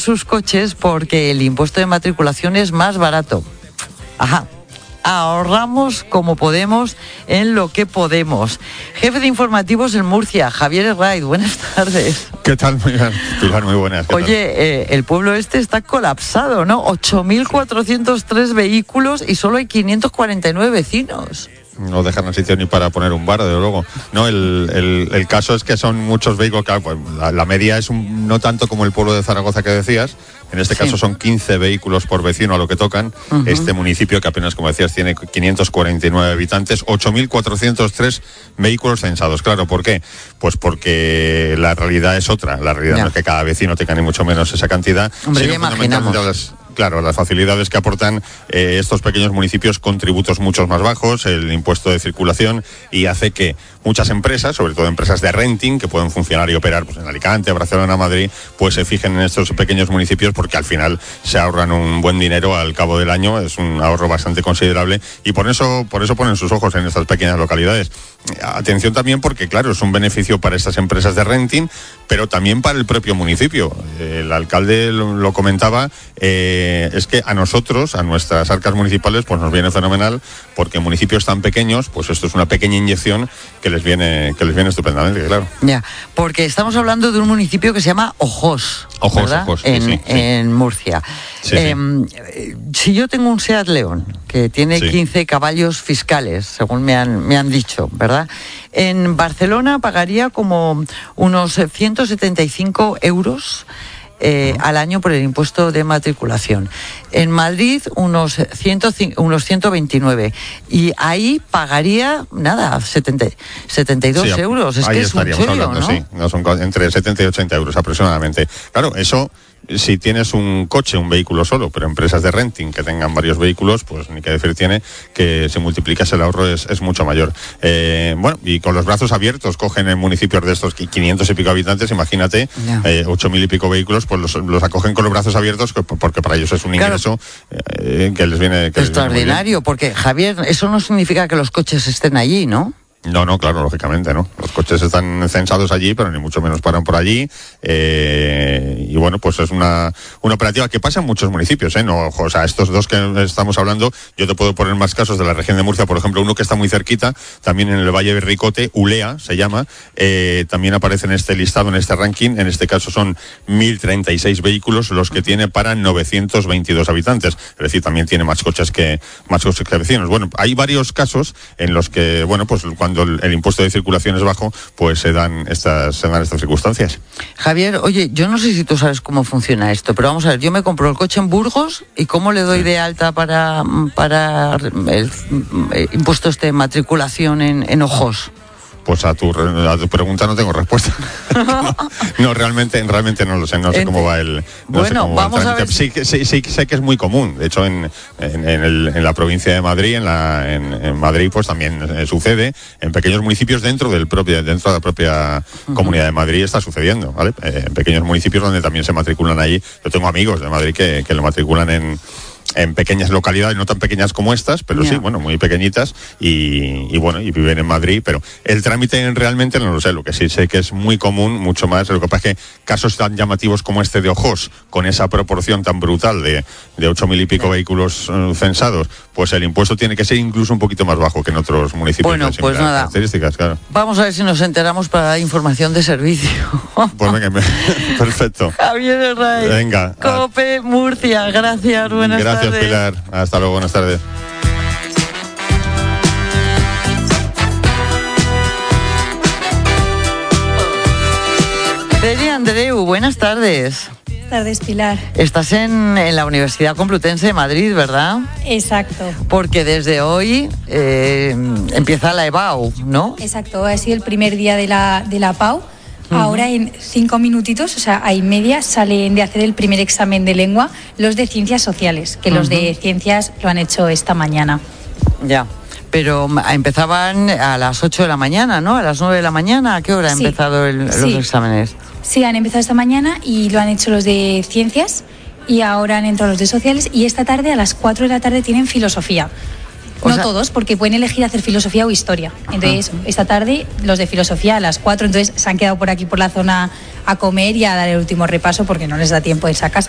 sus coches porque el impuesto de matriculación es más barato. Ajá. Ahorramos como podemos en lo que podemos. Jefe de informativos en Murcia, Javier Herraiz, buenas tardes. ¿Qué tal? Pilar, muy buenas. Oye, el pueblo este está colapsado, ¿no? 8.403 vehículos y solo hay 549 vecinos. No dejan sitio ni para poner un bar, desde luego. No, el caso es que son muchos vehículos. Claro, pues la media es no tanto como el pueblo de Zaragoza que decías. En este caso son 15 vehículos por vecino a lo que tocan. Uh-huh. Este municipio, que apenas, como decías, tiene 549 habitantes, 8.403 vehículos censados. Claro, ¿por qué? Pues porque la realidad es otra. La realidad no es que cada vecino tenga ni mucho menos esa cantidad. Hombre, ya imaginamos. Claro, las facilidades que aportan estos pequeños municipios con tributos mucho más bajos, el impuesto de circulación, y hace que muchas empresas, sobre todo empresas de renting, que pueden funcionar y operar pues en Alicante, Barcelona, Madrid, pues se fijen en estos pequeños municipios porque al final se ahorran un buen dinero al cabo del año, es un ahorro bastante considerable y por eso ponen sus ojos en estas pequeñas localidades. Atención también porque, claro, es un beneficio para estas empresas de renting, pero también para el propio municipio. El alcalde lo comentaba, es que a nosotros, a nuestras arcas municipales, pues nos viene fenomenal, porque en municipios tan pequeños, pues esto es una pequeña inyección que les viene estupendamente, claro. Ya, porque estamos hablando de un municipio que se llama Ojos, ¿verdad? Ojos, en Murcia. Sí. Si yo tengo un Seat León, que tiene 15 caballos fiscales, según me han dicho, ¿verdad? En Barcelona pagaría como unos 175 euros al año por el impuesto de matriculación. En Madrid unos 129 y ahí pagaría 72 euros. Es ahí que es un chollo, hablando, ¿no? Sí, no, son entre 70 y 80 euros aproximadamente. Claro, eso si tienes un coche, un vehículo solo, pero empresas de renting que tengan varios vehículos, pues ni que decir tiene que si multiplicas el ahorro es mucho mayor. Bueno, y con los brazos abiertos cogen en municipios de estos 500 y pico habitantes, imagínate, 8.000 y pico vehículos, pues los acogen con los brazos abiertos porque para ellos es un ingreso que les viene extraordinario, porque Javier, eso no significa que los coches estén allí, ¿no? No, claro, lógicamente, ¿no? Los coches están censados allí, pero ni mucho menos paran por allí. Y bueno, pues es una operativa que pasa en muchos municipios, ¿eh? No, o sea, estos dos que estamos hablando, yo te puedo poner más casos de la región de Murcia, por ejemplo, uno que está muy cerquita, también en el Valle de Ricote, Ulea se llama, también aparece en este listado, en este ranking, en este caso son 1.036 vehículos los que tiene para 922 habitantes, es decir, también tiene más coches que vecinos. Bueno, hay varios casos en los que, bueno, pues cuando el impuesto de circulación es bajo, pues se dan estas circunstancias. Javier, oye, yo no sé si tú sabes cómo funciona esto, pero vamos a ver, yo me compro el coche en Burgos y ¿cómo le doy de alta para el impuesto de matriculación en Ojos? Pues a tu pregunta no tengo respuesta. No, realmente no lo sé, no sé cómo va el... vamos a ver. Sí sé que es muy común. De hecho, en la provincia de Madrid, en Madrid, pues también sucede. En pequeños municipios dentro de la propia Comunidad de Madrid está sucediendo, ¿vale? En pequeños municipios donde también se matriculan allí. Yo tengo amigos de Madrid que lo matriculan en pequeñas localidades, no tan pequeñas como estas, pero sí, bueno, muy pequeñitas y viven en Madrid, pero el trámite realmente no lo sé, lo que sí sé que es muy común, mucho más, lo que pasa es que casos tan llamativos como este de Ojos, con esa proporción tan brutal de 8.000 y pico vehículos censados, pues el impuesto tiene que ser incluso un poquito más bajo que en otros municipios. Bueno, pues nada, características, claro. Vamos a ver si nos enteramos para dar información de servicio. Pues venga, perfecto. Javier Herraiz, venga. COPE Murcia, gracias, buenas tardes. Gracias, Pilar. Hasta luego, buenas tardes. Celia Andreu, buenas tardes. Buenas tardes, Pilar. Estás en la Universidad Complutense de Madrid, ¿verdad? Exacto. Porque desde hoy empieza la EBAU, ¿no? Exacto, ha sido el primer día de la PAU. Ahora en 5 minutitos, o sea, a y media, salen de hacer el primer examen de lengua los de ciencias sociales, que los de ciencias lo han hecho esta mañana. Ya, pero empezaban a las 8 de la mañana, ¿no? A las 9 de la mañana, ¿a qué hora han empezado los exámenes? Sí, han empezado esta mañana y lo han hecho los de ciencias y ahora han entrado los de sociales y esta tarde a las 4 de la tarde tienen filosofía. No todos, porque pueden elegir hacer filosofía o historia. Entonces, esta tarde, los de filosofía a las 4, entonces se han quedado por aquí por la zona a comer y a dar el último repaso porque no les da tiempo de irse a casa.